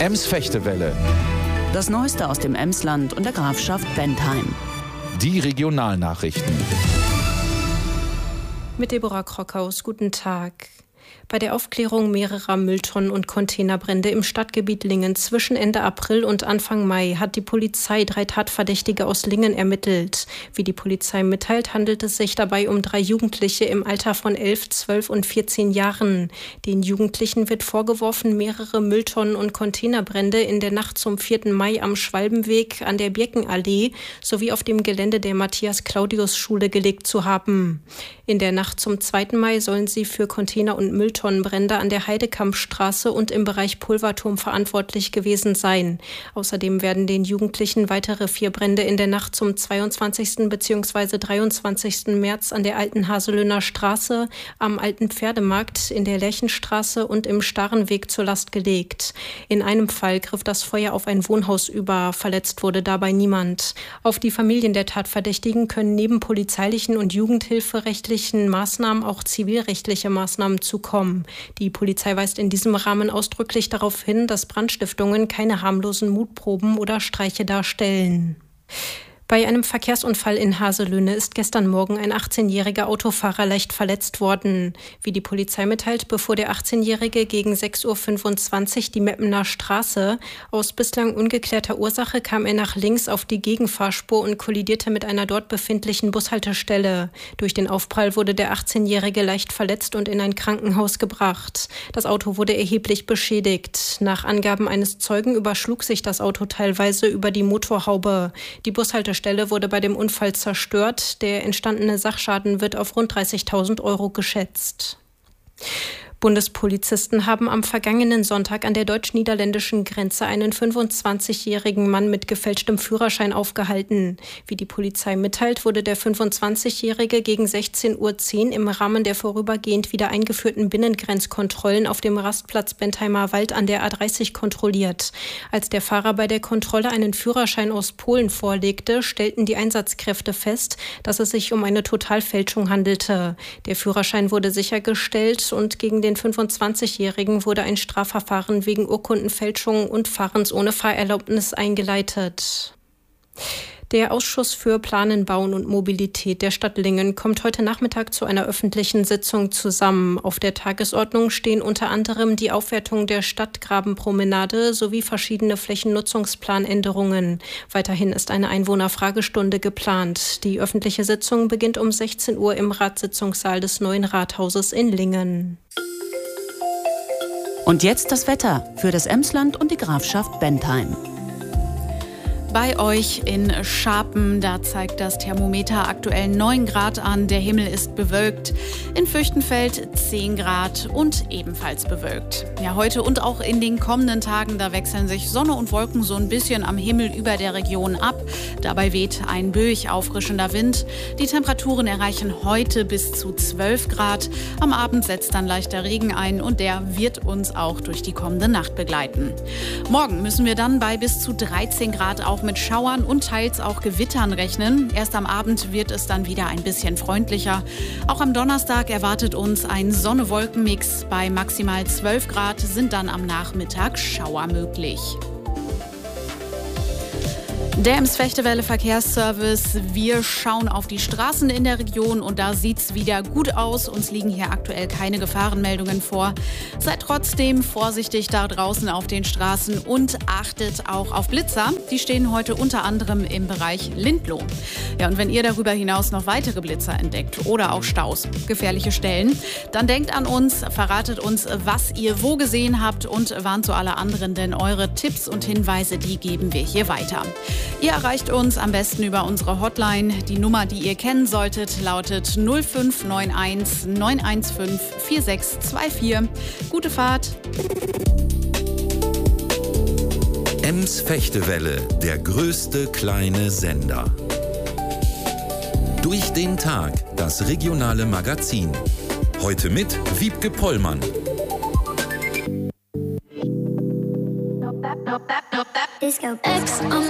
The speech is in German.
Ems-Fechtewelle. Das Neueste aus dem Emsland und der Grafschaft Bentheim. Die Regionalnachrichten. Mit Deborah Krockhaus, guten Tag. Bei der Aufklärung mehrerer Mülltonnen und Containerbrände im Stadtgebiet Lingen zwischen Ende April und Anfang Mai hat die Polizei 3 Tatverdächtige aus Lingen ermittelt. Wie die Polizei mitteilt, handelt es sich dabei um 3 Jugendliche im Alter von 11, 12 und 14 Jahren. Den Jugendlichen wird vorgeworfen, mehrere Mülltonnen und Containerbrände in der Nacht zum 4. Mai am Schwalbenweg an der Birkenallee sowie auf dem Gelände der Matthias-Claudius-Schule gelegt zu haben. In der Nacht zum 2. Mai sollen sie für Container- und Mülltonnenbrände an der Heidekampstraße und im Bereich Pulverturm verantwortlich gewesen sein. Außerdem werden den Jugendlichen weitere 4 Brände in der Nacht zum 22. bzw. 23. März an der Alten Haselöhner Straße, am Alten Pferdemarkt, in der Lerchenstraße und im Starrenweg zur Last gelegt. In einem Fall griff das Feuer auf ein Wohnhaus über, verletzt wurde dabei niemand. Auf die Familien der Tatverdächtigen können neben polizeilichen und jugendhilferechtlichen Maßnahmen auch zivilrechtliche Maßnahmen zukommen. Die Polizei weist in diesem Rahmen ausdrücklich darauf hin, dass Brandstiftungen keine harmlosen Mutproben oder Streiche darstellen. Bei einem Verkehrsunfall in Haselöhne ist gestern Morgen ein 18-jähriger Autofahrer leicht verletzt worden. Wie die Polizei mitteilt, befuhr der 18-Jährige gegen 6.25 Uhr die Meppener Straße. Aus bislang ungeklärter Ursache kam er nach links auf die Gegenfahrspur und kollidierte mit einer dort befindlichen Bushaltestelle. Durch den Aufprall wurde der 18-Jährige leicht verletzt und in ein Krankenhaus gebracht. Das Auto wurde erheblich beschädigt. Nach Angaben eines Zeugen überschlug sich das Auto teilweise über die Motorhaube. Die Bushaltestelle wurde bei dem Unfall zerstört. Der entstandene Sachschaden wird auf rund 30.000 € geschätzt. Bundespolizisten haben am vergangenen Sonntag an der deutsch-niederländischen Grenze einen 25-jährigen Mann mit gefälschtem Führerschein aufgehalten. Wie die Polizei mitteilt, wurde der 25-Jährige gegen 16.10 Uhr im Rahmen der vorübergehend wieder eingeführten Binnengrenzkontrollen auf dem Rastplatz Bentheimer Wald an der A30 kontrolliert. Als der Fahrer bei der Kontrolle einen Führerschein aus Polen vorlegte, stellten die Einsatzkräfte fest, dass es sich um eine Totalfälschung handelte. Der Führerschein wurde sichergestellt und gegen den 25-Jährigen wurde ein Strafverfahren wegen Urkundenfälschung und Fahrens ohne Fahrerlaubnis eingeleitet. Der Ausschuss für Planen, Bauen und Mobilität der Stadt Lingen kommt heute Nachmittag zu einer öffentlichen Sitzung zusammen. Auf der Tagesordnung stehen unter anderem die Aufwertung der Stadtgrabenpromenade sowie verschiedene Flächennutzungsplanänderungen. Weiterhin ist eine Einwohnerfragestunde geplant. Die öffentliche Sitzung beginnt um 16 Uhr im Ratssitzungssaal des neuen Rathauses in Lingen. Und jetzt das Wetter für das Emsland und die Grafschaft Bentheim. Bei euch in Scharpen, da zeigt das Thermometer aktuell 9 Grad an. Der Himmel ist bewölkt. In Fürchtenfeld 10 Grad und ebenfalls bewölkt. Ja, heute und auch in den kommenden Tagen, da wechseln sich Sonne und Wolken so ein bisschen am Himmel über der Region ab. Dabei weht ein böig auffrischender Wind. Die Temperaturen erreichen heute bis zu 12 Grad. Am Abend setzt dann leichter Regen ein und der wird uns auch durch die kommende Nacht begleiten. Morgen müssen wir dann bei bis zu 13 Grad auch mit Schauern und teils auch Gewittern rechnen. Erst am Abend wird es dann wieder ein bisschen freundlicher. Auch am Donnerstag erwartet uns ein Sonne-Wolken-Mix. Bei maximal 12 Grad sind dann am Nachmittag Schauer möglich. Der Ems-Fechtewelle Verkehrsservice. Wir schauen auf die Straßen in der Region und da sieht's wieder gut aus. Uns liegen hier aktuell keine Gefahrenmeldungen vor. Seid trotzdem vorsichtig da draußen auf den Straßen und achtet auch auf Blitzer. Die stehen heute unter anderem im Bereich Lindloh. Ja, und wenn ihr darüber hinaus noch weitere Blitzer entdeckt oder auch Staus, gefährliche Stellen, dann denkt an uns, verratet uns, was ihr wo gesehen habt und warnt so alle anderen, denn eure Tipps und Hinweise, die geben wir hier weiter. Ihr erreicht uns am besten über unsere Hotline. Die Nummer, die ihr kennen solltet, lautet 0591 915 4624. Gute Fahrt! Ems-Fechtewelle, der größte kleine Sender. Durch den Tag, das regionale Magazin. Heute mit Wiebke Pollmann. Disco X on